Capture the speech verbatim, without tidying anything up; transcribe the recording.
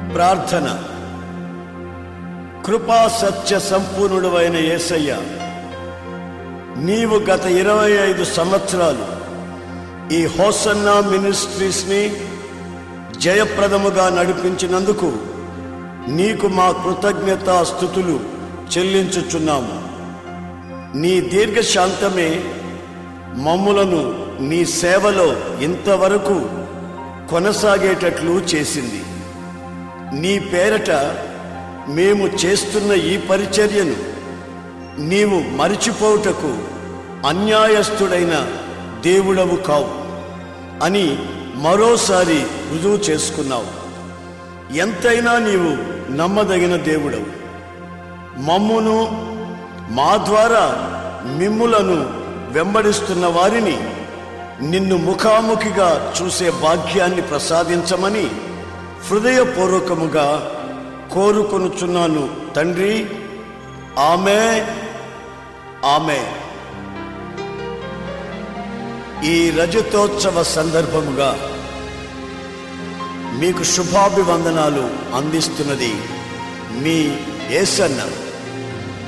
ప్రార్థన. కృపా సత్య సంపూర్ణుడు అయిన యేసయ్య, నీవు గత ఇరవై ఐదు సంవత్సరాలు ఈ హోసన్నా మినిస్ట్రీస్ ని జయప్రదముగా నడిపించినందుకు నీకు మా కృతజ్ఞతా స్తుతులు చెల్లించుచున్నాము. నీ దీర్ఘశాంతమే మమ్ములను నీ సేవలో ఇంతవరకు కొనసాగేటట్లు చేసింది. నీ పేరట మేము చేస్తున్న ఈ పరిచర్యను నీవు మరిచిపోవుటకు అన్యాయస్థుడైన దేవుడవు కావు అని మరోసారి రుజువు చేసుకున్నావు. ఎంతైనా నీవు నమ్మదగిన దేవుడవు. మమ్మును, మా ద్వారా మిమ్ములను వెంబడిస్తున్న వారిని నిన్ను ముఖాముఖిగా చూసే భాగ్యాన్ని ప్రసాదించమని హృదయపూర్వకముగా కోరుకొనుచున్నాను తండ్రి. ఆమేన్, ఆమేన్. ఈ రజతోత్సవ సందర్భముగా మీకు శుభాభివందనాలు అందిస్తున్నది మీ యేసన్న.